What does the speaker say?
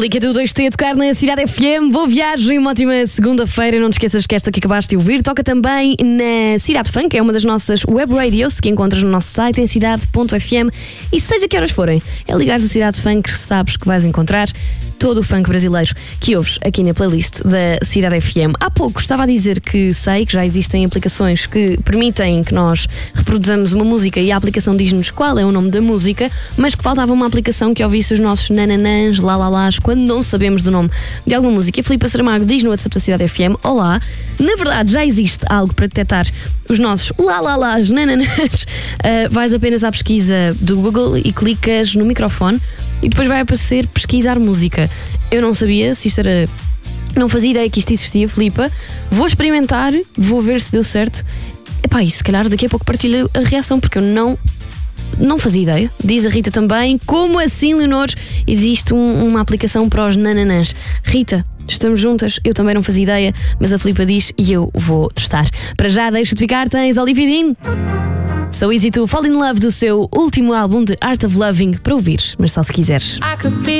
Clica do 2T a tocar na Cidade FM. Boa viagem, uma ótima segunda-feira. Não te esqueças que esta que acabaste de ouvir toca também na Cidade Funk, é uma das nossas web radios que encontras no nosso site em cidade.fm. E seja que horas forem, é ligares a Cidade Funk, sabes que vais encontrar todo o funk brasileiro que ouves aqui na playlist da Cidade FM. Há pouco estava a dizer que sei que já existem aplicações que permitem que nós reproduzamos uma música e a aplicação diz-nos qual é o nome da música, mas que faltava uma aplicação que ouvisse os nossos nananãs, lalálás, quando não sabemos do nome de alguma música. E a Filipa Saramago diz no WhatsApp da Cidade FM: olá, na verdade já existe algo para detectar os nossos lalálás, nananãs. Vais apenas à pesquisa do Google e clicas no microfone e depois vai aparecer pesquisar música. Eu não sabia se isto era... Não fazia ideia que isto existia, Filipa. Vou experimentar, vou ver se deu certo. Epá, e se calhar daqui a pouco partilho a reação, porque eu não fazia ideia. Diz a Rita também: como assim, Leonor? Existe uma aplicação para os nananãs. Rita, estamos juntas, eu também não fazia ideia, mas a Filipa diz e eu vou testar. Para já, deixa-te ficar, tens Olivia Dean, So Easy to Fall in Love, do seu último álbum de Art of Loving, para ouvir, mas só se quiseres.